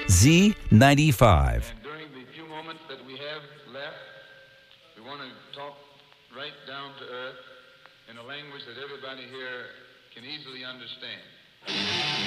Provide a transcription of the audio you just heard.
Z95. And during the few moments that we have left, we want to talk right down to earth in a language that everybody here can easily understand.